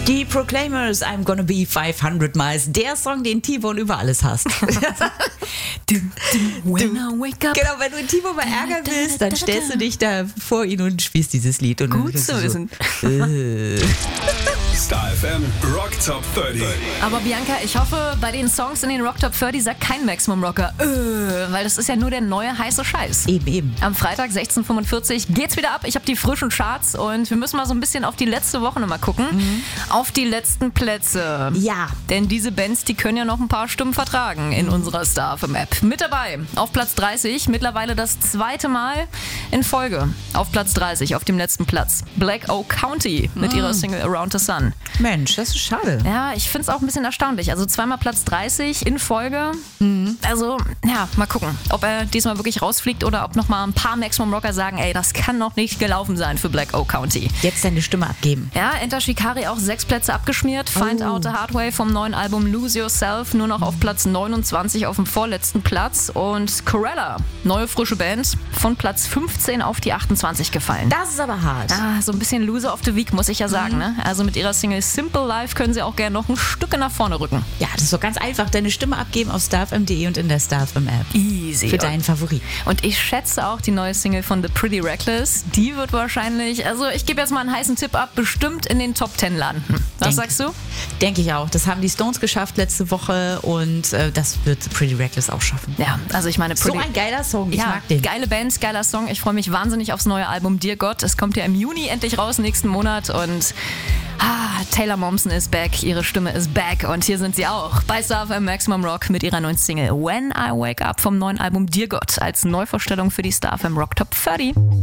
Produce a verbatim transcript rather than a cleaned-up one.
Die Proclaimers, I'm gonna be fünfhundert Miles. Der Song, den T-Bone über alles hasst. Dum, dum, when I wake up. Genau, wenn du T-Bone mal ärgern willst, dann stellst du dich da vor ihn und spielst dieses Lied. Und Gut zu wissen. So, äh. Star F M Rock Top dreißig. Aber Bianca, ich hoffe, bei den Songs in den Rock Top dreißig sagt kein Maximum Rocker, äh, weil das ist ja nur der neue heiße Scheiß. Eben, eben. Am Freitag sechzehn Uhr fünfundvierzig geht's wieder ab. Ich habe die frischen Charts und wir müssen mal so ein bisschen auf die letzte Woche nochmal gucken. Mhm. Auf die letzten Plätze. Ja. Denn diese Bands, die können ja noch ein paar Stimmen vertragen in unserer Star F M App. Mit dabei auf Platz dreißig, mittlerweile das zweite Mal in Folge. Auf Platz dreißig, auf dem letzten Platz. Black Oak County mit mhm. ihrer Single Around the Sun. Mensch, das ist schade. Ja, ich finde es auch ein bisschen erstaunlich. Also zweimal Platz dreißig in Folge. Mhm. Also, ja, mal gucken, ob er diesmal wirklich rausfliegt oder ob nochmal ein paar Maximum Rocker sagen, ey, das kann noch nicht gelaufen sein für Black Oak County. Jetzt deine Stimme abgeben. Ja, Enter Shikari auch sechs Plätze abgeschmiert. Find Oh. Out the Hard Way vom neuen Album Lose Yourself nur noch auf Platz neunundzwanzig auf dem vorletzten Platz. Und Corella, neue frische Band, von Platz fünfzehn auf die achtundzwanzig gefallen. Das ist aber hart. Ah, so ein bisschen Loser of the Week, muss ich ja sagen. Mhm. Ne? Also mit ihrer Single Simple Life können sie auch gerne noch ein Stück nach vorne rücken. Ja, das ist doch ganz einfach. Deine Stimme abgeben auf starfm punkt de und in der Star F M App. Easy. Für deinen Favorit. Und ich schätze auch die neue Single von The Pretty Reckless. Die wird wahrscheinlich, also ich gebe jetzt mal einen heißen Tipp ab, bestimmt in den Top Ten landen. Was Denk, sagst du? Denke ich auch. Das haben die Stones geschafft letzte Woche und äh, das wird The Pretty Reckless auch schaffen. Ja, also ich meine... Pretty So ein geiler Song. Ich ja, mag den. Geile Band, geiler Song. Ich freue mich wahnsinnig aufs neue Album Dear God. Es kommt ja im Juni endlich raus, nächsten Monat. Und ah, Taylor Momsen ist back, ihre Stimme ist back. Und hier sind sie auch bei Star F M Maximum Rock mit ihrer neuen Single When I Wake Up vom neuen Album Dear God als Neuvorstellung für die Star F M Rock Top dreißig.